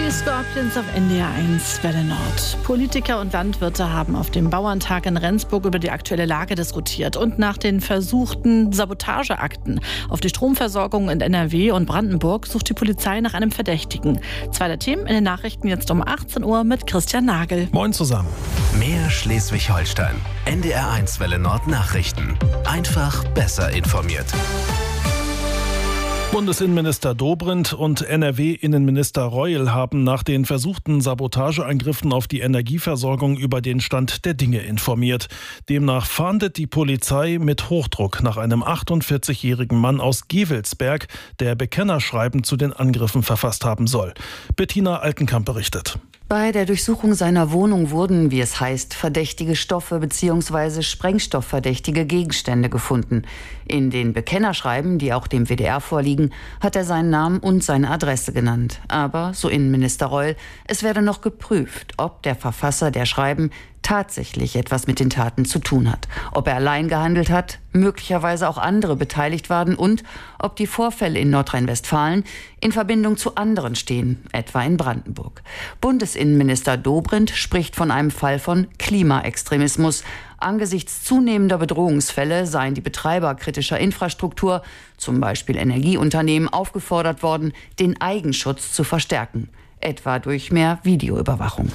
Die Scorpions auf NDR 1 Welle Nord. Politiker und Landwirte haben auf dem Bauerntag in Rendsburg über die aktuelle Lage diskutiert und nach den versuchten Sabotageakten auf die Stromversorgung in NRW und Brandenburg sucht die Polizei nach einem Verdächtigen. Zwei der Themen in den Nachrichten jetzt um 18 Uhr mit Christian Nagel. Moin zusammen. Mehr Schleswig-Holstein. NDR 1 Welle Nord Nachrichten. Einfach besser informiert. Bundesinnenminister Dobrindt und NRW-Innenminister Reul haben nach den versuchten Sabotageangriffen auf die Energieversorgung über den Stand der Dinge informiert. Demnach fahndet die Polizei mit Hochdruck nach einem 48-jährigen Mann aus Gevelsberg, der Bekennerschreiben zu den Angriffen verfasst haben soll. Bettina Altenkamp berichtet. Bei der Durchsuchung seiner Wohnung wurden, wie es heißt, verdächtige Stoffe bzw. sprengstoffverdächtige Gegenstände gefunden. In den Bekennerschreiben, die auch dem WDR vorliegen, hat er seinen Namen und seine Adresse genannt. Aber, so Innenminister Reul, es werde noch geprüft, ob der Verfasser der Schreiben tatsächlich etwas mit den Taten zu tun hat. Ob er allein gehandelt hat, möglicherweise auch andere beteiligt waren und ob die Vorfälle in Nordrhein-Westfalen in Verbindung zu anderen stehen, etwa in Brandenburg. Bundesinnenminister Dobrindt spricht von einem Fall von Klimaextremismus. Angesichts zunehmender Bedrohungsfälle seien die Betreiber kritischer Infrastruktur, zum Beispiel Energieunternehmen, aufgefordert worden, den Eigenschutz zu verstärken, etwa durch mehr Videoüberwachung.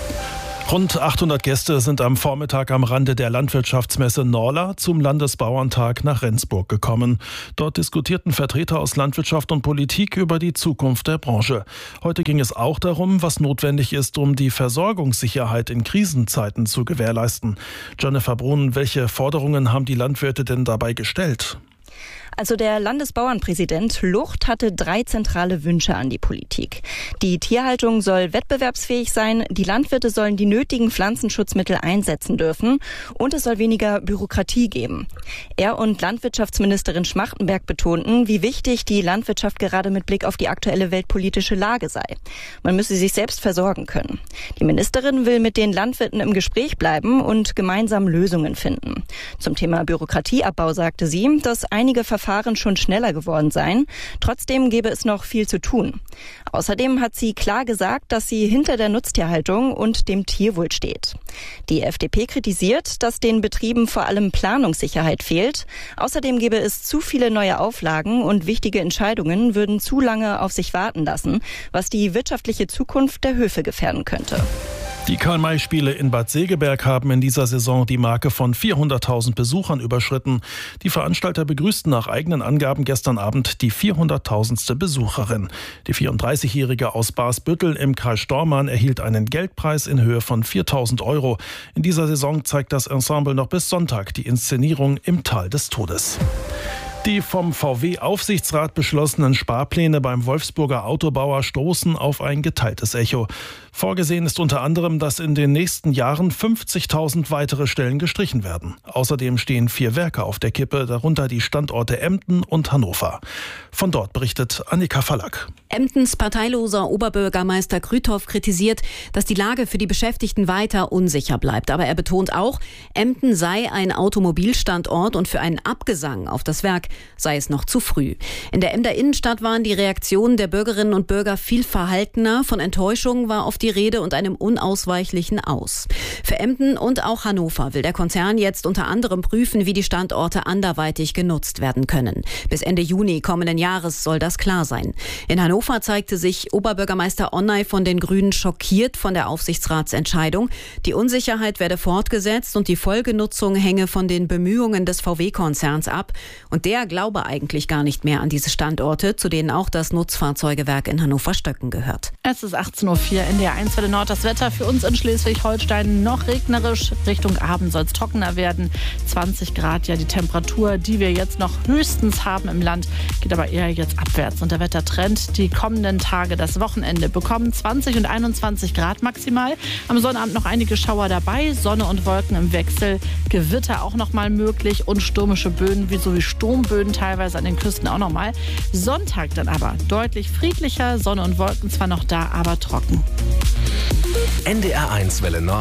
Rund 800 Gäste sind am Vormittag am Rande der Landwirtschaftsmesse Norla zum Landesbauerntag nach Rendsburg gekommen. Dort diskutierten Vertreter aus Landwirtschaft und Politik über die Zukunft der Branche. Heute ging es auch darum, was notwendig ist, um die Versorgungssicherheit in Krisenzeiten zu gewährleisten. Jennifer Brun, welche Forderungen haben die Landwirte denn dabei gestellt? Also der Landesbauernpräsident Lucht hatte 3 zentrale Wünsche an die Politik. Die Tierhaltung soll wettbewerbsfähig sein, die Landwirte sollen die nötigen Pflanzenschutzmittel einsetzen dürfen und es soll weniger Bürokratie geben. Er und Landwirtschaftsministerin Schmachtenberg betonten, wie wichtig die Landwirtschaft gerade mit Blick auf die aktuelle weltpolitische Lage sei. Man müsse sich selbst versorgen können. Die Ministerin will mit den Landwirten im Gespräch bleiben und gemeinsam Lösungen finden. Zum Thema Bürokratieabbau sagte sie, dass einige Verfahren schon schneller geworden seien. Trotzdem gäbe es noch viel zu tun. Außerdem hat sie klar gesagt, dass sie hinter der Nutztierhaltung und dem Tierwohl steht. Die FDP kritisiert, dass den Betrieben vor allem Planungssicherheit fehlt. Außerdem gäbe es zu viele neue Auflagen und wichtige Entscheidungen würden zu lange auf sich warten lassen, was die wirtschaftliche Zukunft der Höfe gefährden könnte. Die Karl-May-Spiele in Bad Segeberg haben in dieser Saison die Marke von 400.000 Besuchern überschritten. Die Veranstalter begrüßten nach eigenen Angaben gestern Abend die 400.000. Besucherin. Die 34-Jährige aus Barsbüttel im Kreis Stormarn erhielt einen Geldpreis in Höhe von 4.000 €. In dieser Saison zeigt das Ensemble noch bis Sonntag die Inszenierung im Tal des Todes. Die vom VW-Aufsichtsrat beschlossenen Sparpläne beim Wolfsburger Autobauer stoßen auf ein geteiltes Echo. Vorgesehen ist unter anderem, dass in den nächsten Jahren 50.000 weitere Stellen gestrichen werden. Außerdem stehen 4 Werke auf der Kippe, darunter die Standorte Emden und Hannover. Von dort berichtet Annika Fallack. Emdens parteiloser Oberbürgermeister Krüthoff kritisiert, dass die Lage für die Beschäftigten weiter unsicher bleibt. Aber er betont auch, Emden sei ein Automobilstandort und für einen Abgesang auf das Werk sei es noch zu früh. In der Emder Innenstadt waren die Reaktionen der Bürgerinnen und Bürger viel verhaltener. Von Enttäuschung war oft die Rede und einem unausweichlichen Aus. Für Emden und auch Hannover will der Konzern jetzt unter anderem prüfen, wie die Standorte anderweitig genutzt werden können. Bis Ende Juni kommenden Jahres soll das klar sein. In Hannover zeigte sich Oberbürgermeister Onnay von den Grünen schockiert von der Aufsichtsratsentscheidung. Die Unsicherheit werde fortgesetzt und die Folgenutzung hänge von den Bemühungen des VW-Konzerns ab. Und der glaube eigentlich gar nicht mehr an diese Standorte, zu denen auch das Nutzfahrzeugewerk in Hannover-Stöcken gehört. Es ist 18.04 Uhr in der 1 Welle Nord. Das Wetter für uns in Schleswig-Holstein noch regnerisch. Richtung Abend soll es trockener werden. 20 Grad, ja, die Temperatur, die wir jetzt noch höchstens haben im Land, geht aber eher jetzt abwärts. Und der Wettertrend, die kommenden Tage, das Wochenende, bekommen 20 und 21 Grad maximal. Am Sonnabend noch einige Schauer dabei. Sonne und Wolken im Wechsel. Gewitter auch noch mal möglich und stürmische Böen, wie Sturmböen teilweise an den Küsten auch noch mal. Sonntag dann aber deutlich friedlicher. Sonne und Wolken zwar noch da, aber trocken. NDR 1 Welle Nord.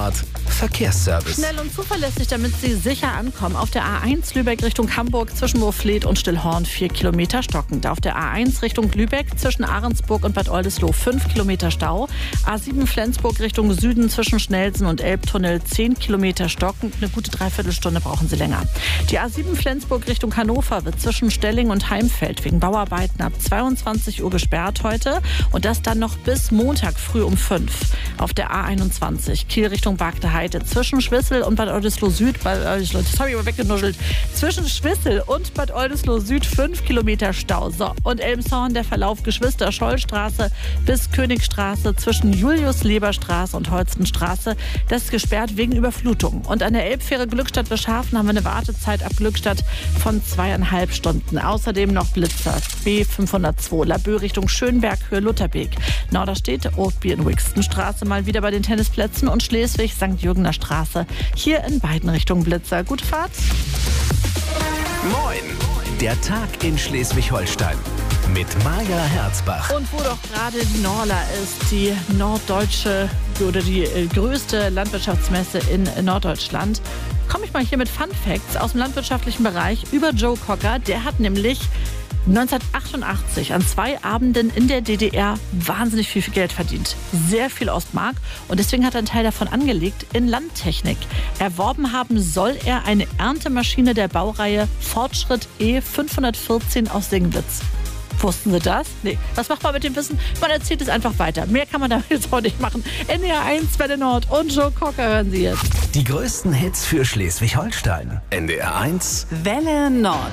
Verkehrsservice. Schnell und zuverlässig, damit Sie sicher ankommen. Auf der A1 Lübeck Richtung Hamburg zwischen Moorfleet und Stillhorn 4 Kilometer stockend. Auf der A1 Richtung Lübeck zwischen Ahrensburg und Bad Oldesloe 5 Kilometer Stau. A7 Flensburg Richtung Süden zwischen Schnelsen und Elbtunnel 10 Kilometer stockend. Eine gute Dreiviertelstunde brauchen Sie länger. Die A7 Flensburg Richtung Hannover wird zwischen Stelling und Heimfeld wegen Bauarbeiten ab 22 Uhr gesperrt heute. Und das dann noch bis Montag früh um 5. Auf der A21 Kiel Richtung Bagde Heide zwischen Schwissel und Bad Oldesloe Süd, zwischen Schwissel und Bad Oldesloe Süd 5 Kilometer Stau. So, und Elmshorn, der Verlauf Geschwister-Scholl-Straße bis Königstraße zwischen Julius-Leber-Straße und Holstenstraße, das ist gesperrt wegen Überflutung. Und an der Elbfähre Glückstadt-Wischhafen haben wir eine Wartezeit ab Glückstadt von 2,5 Stunden. Außerdem noch Blitzer B502 Laboe Richtung Schönberg, Höhe Lutherbeek. Norderstedt, Oatby in Wixtonstraße mal wieder bei den Tennisplätzen und Schleswig, St. Jürgener Straße. Hier in beiden Richtungen Blitzer. Gute Fahrt. Moin, der Tag in Schleswig-Holstein mit Maja Herzbach. Und wo doch gerade die Norla ist, die norddeutsche oder die größte Landwirtschaftsmesse in Norddeutschland, komme ich mal hier mit Fun Facts aus dem landwirtschaftlichen Bereich über Joe Cocker. Der hat nämlich 1988 an 2 Abenden in der DDR wahnsinnig viel Geld verdient. Sehr viel Ostmark. Und deswegen hat er einen Teil davon angelegt in Landtechnik. Erworben haben soll er eine Erntemaschine der Baureihe Fortschritt E514 aus Singlitz. Wussten Sie das? Nee. Was macht man mit dem Wissen? Man erzählt es einfach weiter. Mehr kann man damit jetzt auch nicht machen. NDR 1, Welle Nord und Joe Cocker hören Sie jetzt. Die größten Hits für Schleswig-Holstein. NDR 1, Welle Nord.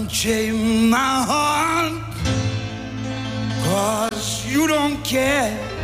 Unchain my heart, 'cause you don't care.